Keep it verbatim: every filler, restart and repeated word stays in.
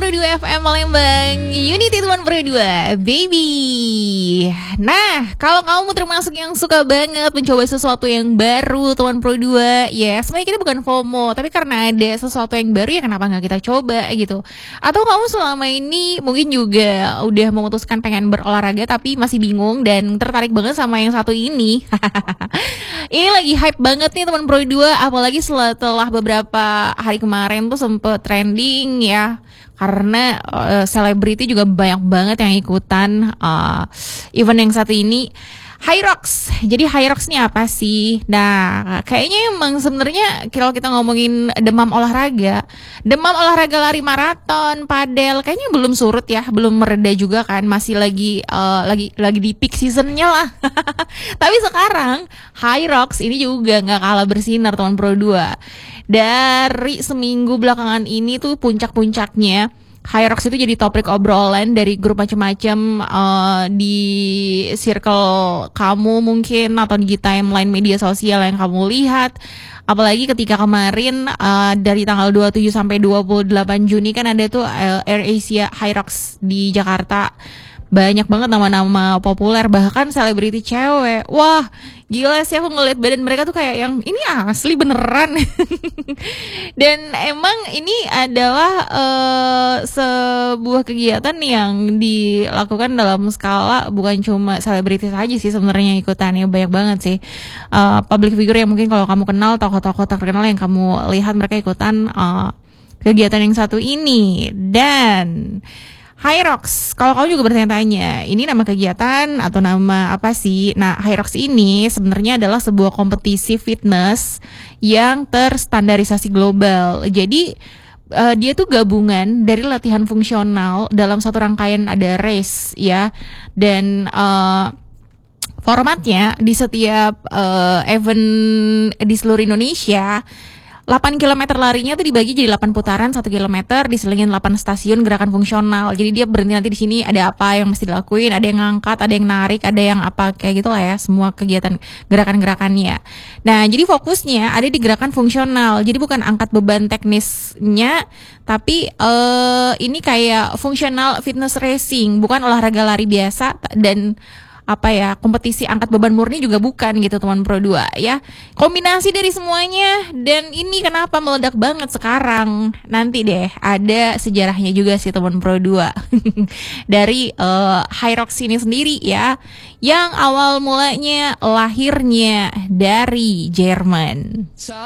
Pro dua F M Palembang, Unity teman Pro dua, baby. Nah, kalau kamu termasuk yang suka banget mencoba sesuatu yang baru teman Pro dua, ya sebenarnya kita bukan FOMO, tapi karena ada sesuatu yang baru ya kenapa nggak kita coba gitu. Atau kamu selama ini mungkin juga udah memutuskan pengen berolahraga tapi masih bingung dan tertarik banget sama yang satu ini. Ini lagi hype banget nih teman Pro dua, apalagi setelah beberapa hari kemarin tuh sempet trending ya. Karena selebriti uh, juga banyak banget yang ikutan uh, event yang satu ini, Hyrox. Jadi Hyrox ini apa sih? Nah, kayaknya emang sebenarnya kalau kita ngomongin demam olahraga, demam olahraga lari maraton, padel, kayaknya belum surut ya, belum mereda juga kan, masih lagi uh, lagi lagi di peak seasonnya lah. Tapi sekarang Hyrox ini juga nggak kalah bersinar teman Pro dua. Dari seminggu belakangan ini tuh puncak-puncaknya Hyrox itu jadi topik obrolan dari grup macam-macam, uh, di circle kamu mungkin atau di timeline media sosial yang kamu lihat. Apalagi ketika kemarin uh, dari tanggal dua puluh tujuh sampai dua puluh delapan Juni kan ada tuh uh, AirAsia Hyrox di Jakarta. Banyak banget nama-nama populer, bahkan selebriti cewek. Wah, gila sih aku ngeliat badan mereka tuh kayak yang ini asli beneran. Dan emang ini adalah uh, sebuah kegiatan yang dilakukan dalam skala bukan cuma selebriti saja sih sebenarnya ikutannya, banyak banget sih uh, public figure yang mungkin kalau kamu kenal, tokoh-tokoh terkenal yang kamu lihat mereka ikutan uh, kegiatan yang satu ini. Dan Hyrox, kalau kamu juga bertanya-tanya, ini nama kegiatan atau nama apa sih? Nah, Hyrox ini sebenarnya adalah sebuah kompetisi fitness yang terstandarisasi global. Jadi uh, dia tuh gabungan dari latihan fungsional dalam satu rangkaian ada race ya, dan uh, formatnya di setiap uh, event di seluruh Indonesia. delapan kilometer larinya tuh dibagi jadi delapan putaran, satu kilometer diselingin delapan stasiun gerakan fungsional. Jadi dia berhenti nanti di sini ada apa yang mesti dilakuin, ada yang ngangkat, ada yang narik, ada yang apa kayak gitu lah ya, semua kegiatan gerakan-gerakannya. Nah, jadi fokusnya ada di gerakan fungsional. Jadi bukan angkat beban teknisnya, tapi uh, ini kayak fungsional fitness racing, bukan olahraga lari biasa dan apa ya, kompetisi angkat beban murni juga bukan gitu teman Pro dua ya. Kombinasi dari semuanya, dan ini kenapa meledak banget sekarang. Nanti deh ada sejarahnya juga sih teman Pro dua. Dari uh, Hyrox ini sendiri ya, yang awal mulanya lahirnya dari Jerman.